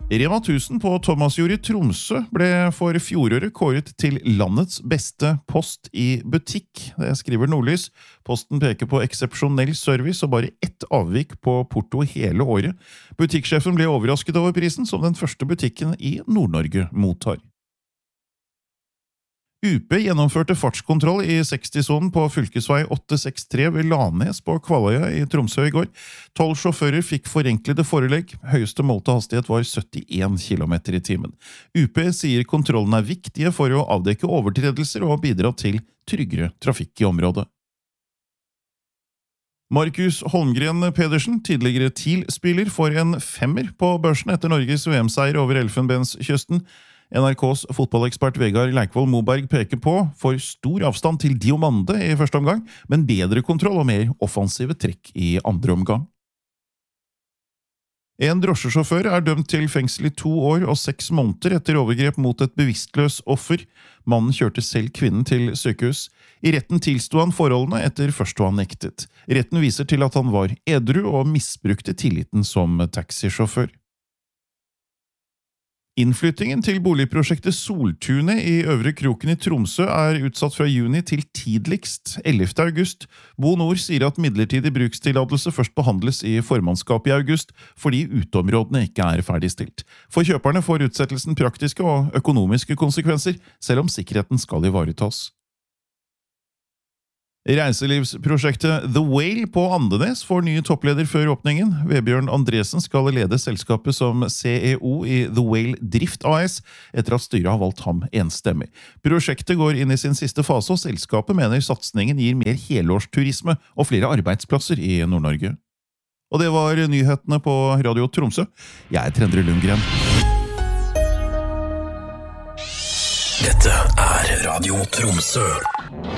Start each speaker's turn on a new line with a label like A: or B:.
A: Rema 1000 på Thomasjord i Tromsø ble for fjoråret kåret til landets beste post i butikk. Det skriver Nordlys. Posten peker på eksepsjonell service og bare ett avvik på porto hele året. Butikksjefen ble overrasket over prisen som den første butikken i Nord-Norge mottar. UP gjennomførte fartskontroll i 60-sonen på fylkesvei 863 ved Lanes på Kvaløya i Tromsø i går. 12 sjåfører fikk forenklede forelegg. Høyeste målte hastighet var 71 km i timen. UP sier kontrollen er viktige for å avdekke overtredelser og bidra til tryggere trafikk i området. Markus Holmgren Pedersen, tidligere TIL-spiller, får en 5 på børsen etter Norges VM-seier over Elfenbenskysten. NRKs fotballekspert Vegard Leikvoll Moberg peker på for stor avstand til Diomande i første omgang, men bedre kontroll og mer offensive trekk i andre omgang. En drosjesjåfør er dømt til fengsel i 2 år og 6 måneder etter overgrep mot et bevisstløs offer. Mannen kjørte selv kvinnen til sykehus. I retten tilsto han forholdene etter først å ha nektet. Retten viser til at han var edru og misbrukte tilliten som taxisjåfør. Innflyttingen til boligprosjektet Soltunet i Øvre Kroken i Tromsø er utsatt fra juni til tidligst 11. august. Bo Nord sier at midlertidig brukstillatelse først behandles i formannskapet i august, fordi uteområdene ikke er ferdigstilt. For kjøperne får utsettelsen praktiske og økonomiske konsekvenser, selv om sikkerheten skal ivaretas. Reiselivsprosjektet The Whale på Andenes får ny toppleder før åpningen. Vebjørn Andresen skal lede selskapet som CEO i The Whale Drift AS, etter at styret har valgt ham enstemmig. Prosjektet går inn i sin siste fase, og selskapet mener satsningen gir mer helårsturisme og flere arbeidsplasser i Nord-Norge. Og det var nyhetene på Radio Tromsø. Jeg er Trendre Lundgren.
B: Dette er Radio Tromsø.